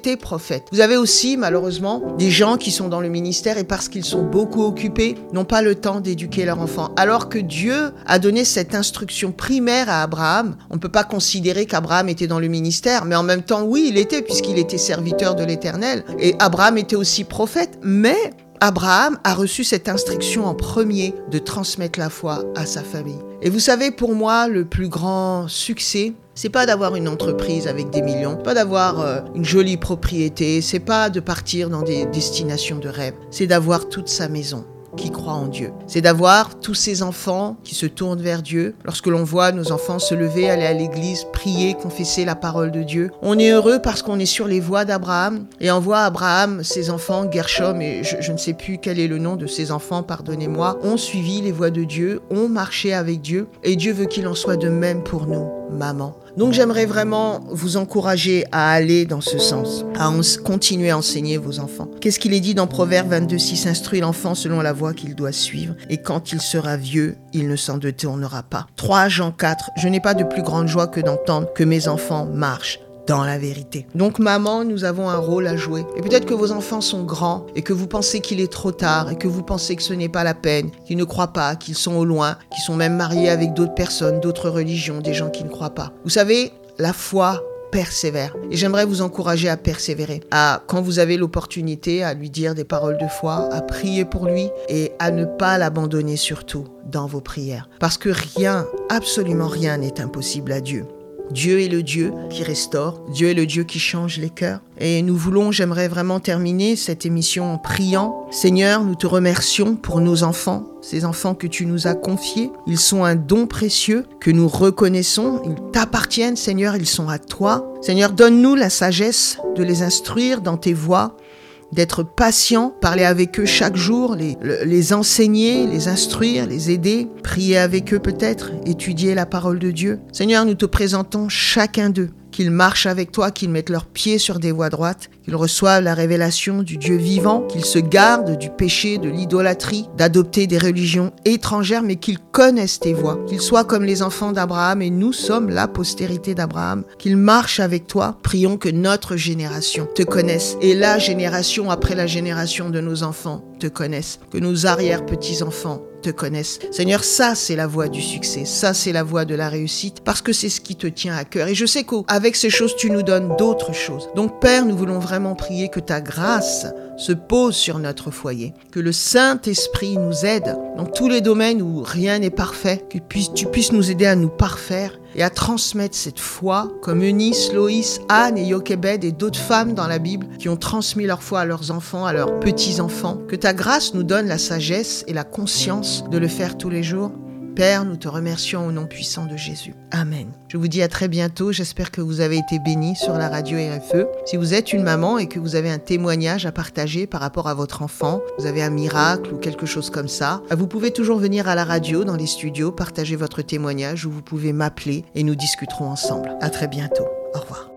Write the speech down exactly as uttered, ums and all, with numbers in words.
étaient prophètes. Vous avez aussi, malheureusement, des gens qui sont dans le ministère et parce qu'ils sont beaucoup occupés, n'ont pas le temps d'éduquer leurs enfants. Alors que Dieu a donné cette instruction primaire à Abraham. On ne peut pas considérer qu'Abraham était dans le ministère, mais en même temps, oui, il était, puisqu'il était serviteur de l'Éternel. Et Abraham était aussi prophète, mais Abraham a reçu cette instruction en premier de transmettre la foi à sa famille. Et vous savez, pour moi, le plus grand succès, c'est pas d'avoir une entreprise avec des millions, pas d'avoir euh, une jolie propriété, c'est pas de partir dans des destinations de rêve, c'est d'avoir toute sa maison qui croit en Dieu. C'est d'avoir tous ces enfants qui se tournent vers Dieu. Lorsque l'on voit nos enfants se lever, aller à l'église, prier, confesser la parole de Dieu, on est heureux parce qu'on est sur les voies d'Abraham. Et on voit Abraham, ses enfants, Gershom, et je, je ne sais plus quel est le nom de ses enfants, pardonnez-moi, ont suivi les voies de Dieu, ont marché avec Dieu. Et Dieu veut qu'il en soit de même pour nous, maman. Donc j'aimerais vraiment vous encourager à aller dans ce sens, à en- continuer à enseigner vos enfants. Qu'est-ce qu'il est dit dans Proverbe vingt-deux six? Instruis l'enfant selon la voie qu'il doit suivre, et quand il sera vieux, il ne s'en détournera pas. trois Jean quatre. Je n'ai pas de plus grande joie que d'entendre que mes enfants marchent dans la vérité. Donc maman, nous avons un rôle à jouer. Et peut-être que vos enfants sont grands et que vous pensez qu'il est trop tard et que vous pensez que ce n'est pas la peine, qu'ils ne croient pas, qu'ils sont au loin, qu'ils sont même mariés avec d'autres personnes, d'autres religions, des gens qui ne croient pas. Vous savez, la foi persévère. Et j'aimerais vous encourager à persévérer, à, quand vous avez l'opportunité, à lui dire des paroles de foi, à prier pour lui et à ne pas l'abandonner surtout dans vos prières. Parce que rien, absolument rien n'est impossible à Dieu. Dieu est le Dieu qui restaure, Dieu est le Dieu qui change les cœurs. Et nous voulons, j'aimerais vraiment terminer cette émission en priant. Seigneur, nous te remercions pour nos enfants, ces enfants que tu nous as confiés. Ils sont un don précieux que nous reconnaissons. Ils t'appartiennent, Seigneur, ils sont à toi. Seigneur, donne-nous la sagesse de les instruire dans tes voies, d'être patient, parler avec eux chaque jour, les, les enseigner, les instruire, les aider, prier avec eux peut-être, étudier la parole de Dieu. Seigneur, nous te présentons chacun d'eux, qu'ils marchent avec toi, qu'ils mettent leurs pieds sur des voies droites, qu'ils reçoivent la révélation du Dieu vivant, qu'ils se gardent du péché, de l'idolâtrie, d'adopter des religions étrangères, mais qu'ils connaissent tes voies, qu'ils soient comme les enfants d'Abraham, et nous sommes la postérité d'Abraham, qu'ils marchent avec toi. Prions que notre génération te connaisse, et la génération après la génération de nos enfants te connaissent, que nos arrière-petits-enfants te connaissent. Seigneur, ça c'est la voie du succès, ça c'est la voie de la réussite, parce que c'est ce qui te tient à cœur. Et je sais qu'avec ces choses, tu nous donnes d'autres choses. Donc Père, nous voulons vraiment prier que ta grâce se pose sur notre foyer, que le Saint-Esprit nous aide dans tous les domaines où rien n'est parfait, que tu puisses nous aider à nous parfaire et à transmettre cette foi, comme Eunice, Loïs, Anne et Jochebed et d'autres femmes dans la Bible qui ont transmis leur foi à leurs enfants, à leurs petits-enfants. Que ta grâce nous donne la sagesse et la conscience de le faire tous les jours. Père, nous te remercions au nom puissant de Jésus. Amen. Je vous dis à très bientôt. J'espère que vous avez été bénis sur la radio R F E. Si vous êtes une maman et que vous avez un témoignage à partager par rapport à votre enfant, vous avez un miracle ou quelque chose comme ça, vous pouvez toujours venir à la radio, dans les studios, partager votre témoignage ou vous pouvez m'appeler et nous discuterons ensemble. À très bientôt. Au revoir.